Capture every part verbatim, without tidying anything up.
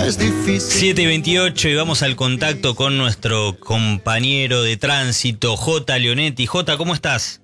es difícil. siete y veintiocho y vamos al contacto con nuestro compañero de tránsito, J. Leonetti. J, ¿cómo estás?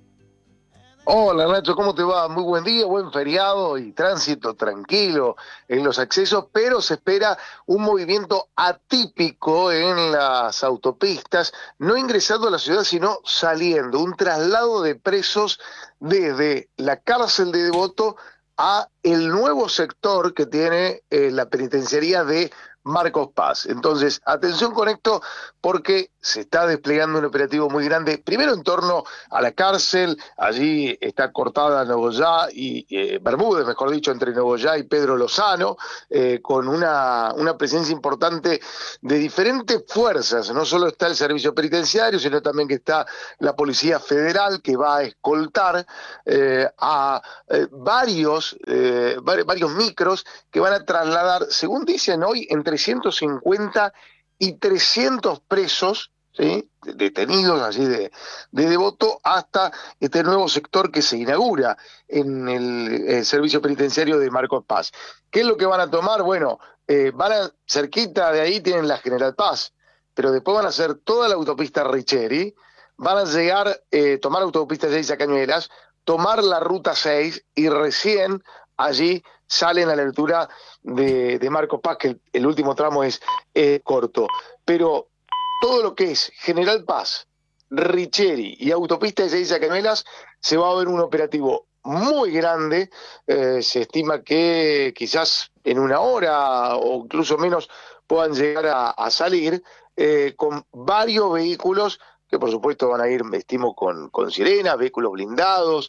Hola Nacho, ¿cómo te va? Muy buen día, buen feriado y tránsito tranquilo en los accesos, pero se espera un movimiento atípico en las autopistas, no ingresando a la ciudad, sino saliendo, un traslado de presos desde la cárcel de Devoto a el nuevo sector que tiene eh, la penitenciaría de Marcos Paz. Entonces, atención con esto porque se está desplegando un operativo muy grande, primero en torno a la cárcel, allí está cortada Nogoyá y eh, Bermúdez, mejor dicho, entre Nogoyá y Pedro Lozano, eh, con una, una presencia importante de diferentes fuerzas, no solo está el servicio penitenciario, sino también que está la Policía Federal que va a escoltar eh, a eh, varios, eh, varios micros que van a trasladar, según dicen hoy, entre ciento cincuenta y trescientos presos, ¿sí?, detenidos así de, de Devoto hasta este nuevo sector que se inaugura en el, el servicio penitenciario de Marcos Paz. ¿Qué es lo que van a tomar? Bueno, eh, van a, cerquita de ahí tienen la General Paz, pero después van a hacer toda la autopista Richeri, van a llegar, eh, tomar autopista seis a Cañuelas, tomar la ruta seis y recién allí salen a la altura de, de Marcos Paz, que el, el último tramo es eh, corto. Pero todo lo que es General Paz, Richeri y autopista de seis a Cañuelas, se va a ver un operativo muy grande. Eh, se estima que quizás en una hora o incluso menos puedan llegar a, a salir eh, con varios vehículos que por supuesto van a ir, estimo, con, con sirenas, vehículos blindados,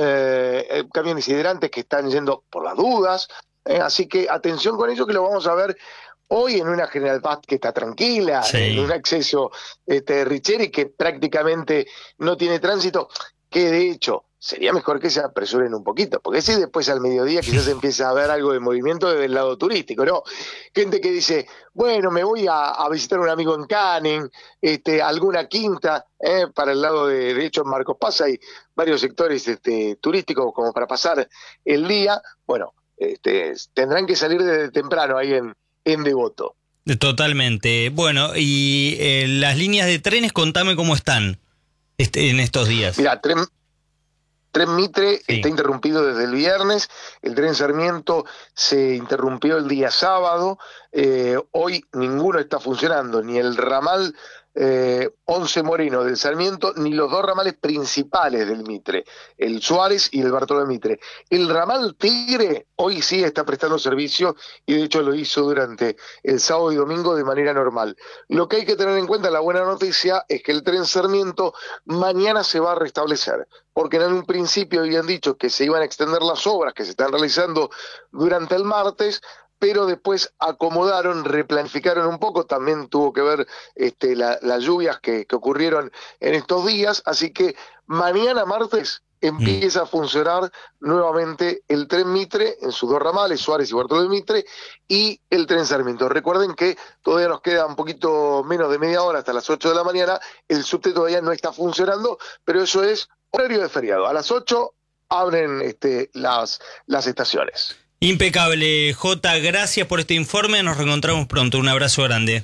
eh, camiones hidrantes que están yendo por las dudas, eh, así que atención con ello, que lo vamos a ver hoy en una General Paz que está tranquila, sí, en un acceso este, de Richeri que prácticamente no tiene tránsito, que de hecho sería mejor que se apresuren un poquito, porque si después al mediodía quizás empieza a haber algo de movimiento desde el lado turístico, ¿no? Gente que dice, bueno, me voy a, a visitar a un amigo en Canning, este, alguna quinta, eh, para el lado de, de hecho en Marcos Paz hay varios sectores este, turísticos como para pasar el día, bueno, este, tendrán que salir desde temprano ahí en, en Devoto. Totalmente. Bueno, y eh, las líneas de trenes, contame cómo están este, en estos días. Mira, tren... Tren Mitre sí. está interrumpido desde el viernes, el tren Sarmiento se interrumpió el día sábado, eh, hoy ninguno está funcionando, ni el ramal eh, once Moreno del Sarmiento, ni los dos ramales principales del Mitre, el Suárez y el Bartolomé Mitre. El ramal Tigre hoy sí está prestando servicio y de hecho lo hizo durante el sábado y domingo de manera normal. Lo que hay que tener en cuenta, la buena noticia, es que el tren Sarmiento mañana se va a restablecer, porque en un principio habían dicho que se iban a extender las obras que se están realizando durante el martes, pero después acomodaron, replanificaron un poco, también tuvo que ver este, la, las lluvias que, que ocurrieron en estos días, así que mañana martes empieza mm. a funcionar nuevamente el tren Mitre en sus dos ramales, Suárez y Bartolomé Mitre, y el tren Sarmiento. Recuerden que todavía nos queda un poquito menos de media hora hasta las ocho de la mañana, el subte todavía no está funcionando, pero eso es horario de feriado. A las ocho abren este, las, las estaciones. Impecable, Jota, gracias por este informe, nos reencontramos pronto, un abrazo grande.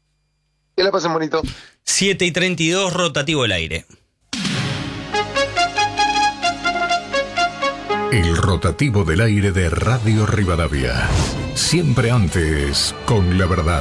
Que la pasen bonito. siete y treinta y dos, rotativo el aire. El rotativo del aire de Radio Rivadavia. Siempre antes, con la verdad.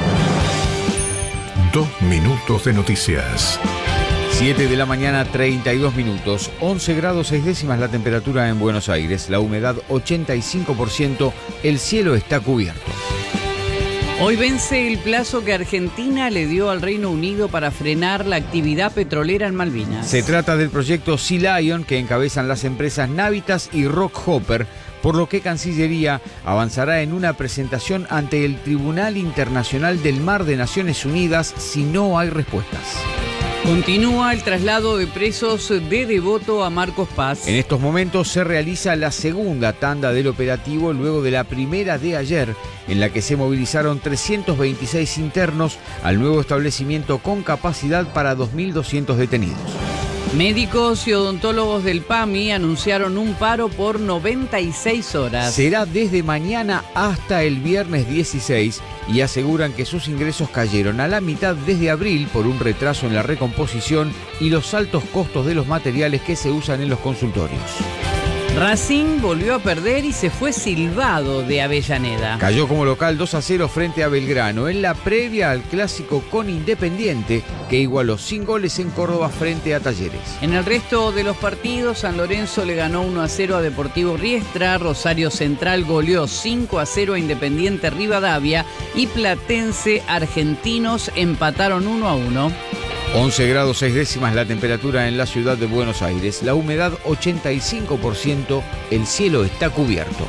Dos minutos de noticias. siete de la mañana, treinta y dos minutos, once grados seis décimas la temperatura en Buenos Aires, la humedad ochenta y cinco por ciento, el cielo está cubierto. Hoy vence el plazo que Argentina le dio al Reino Unido para frenar la actividad petrolera en Malvinas. Se trata del proyecto Sea Lion que encabezan las empresas Navitas y Rockhopper, por lo que Cancillería avanzará en una presentación ante el Tribunal Internacional del Mar de Naciones Unidas si no hay respuestas. Continúa el traslado de presos de Devoto a Marcos Paz. En estos momentos se realiza la segunda tanda del operativo luego de la primera de ayer, en la que se movilizaron trescientos veintiséis internos al nuevo establecimiento con capacidad para dos mil doscientos detenidos. Médicos y odontólogos del PAMI anunciaron un paro por noventa y seis horas. Será desde mañana hasta el viernes dieciséis y aseguran que sus ingresos cayeron a la mitad desde abril por un retraso en la recomposición y los altos costos de los materiales que se usan en los consultorios. Racing volvió a perder y se fue silbado de Avellaneda. Cayó como local dos a cero frente a Belgrano en la previa al clásico con Independiente, que igualó sin goles en Córdoba frente a Talleres. En el resto de los partidos, San Lorenzo le ganó uno a cero a Deportivo Riestra, Rosario Central goleó cinco a cero a Independiente Rivadavia y Platense Argentinos empataron uno a uno. once grados seis décimas la temperatura en la ciudad de Buenos Aires, la humedad ochenta y cinco por ciento, el cielo está cubierto.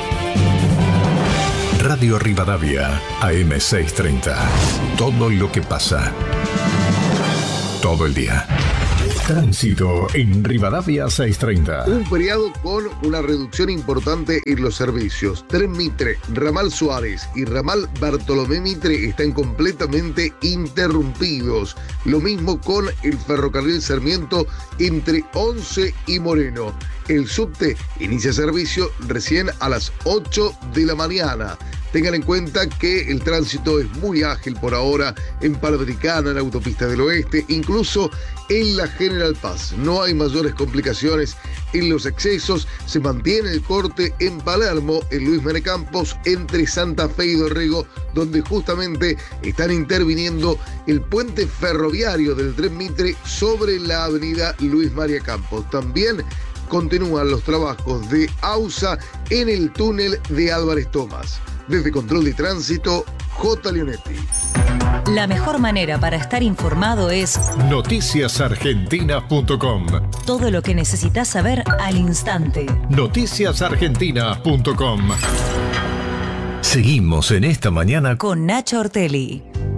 Radio Rivadavia, A M seiscientos treinta. Todo lo que pasa. Todo el día. Tránsito en Rivadavia seiscientos treinta. Un feriado con una reducción importante en los servicios. Tren Mitre, Ramal Suárez y Ramal Bartolomé Mitre están completamente interrumpidos. Lo mismo con el ferrocarril Sarmiento entre Once y Moreno. El subte inicia servicio recién a las ocho de la mañana. Tengan en cuenta que el tránsito es muy ágil por ahora en Panamericana, en la Autopista del Oeste, incluso en la General Paz. No hay mayores complicaciones en los accesos. Se mantiene el corte en Palermo, en Luis María Campos, entre Santa Fe y Dorrego, donde justamente están interviniendo el puente ferroviario del Tren Mitre sobre la avenida Luis María Campos. También continúan los trabajos de AUSA en el túnel de Álvarez Tomás. Desde Control de Tránsito, J. Leonetti. La mejor manera para estar informado es noticias argentinas punto com. Todo lo que necesitas saber al instante. noticias argentinas punto com. Seguimos en esta mañana con Nacho Ortelli.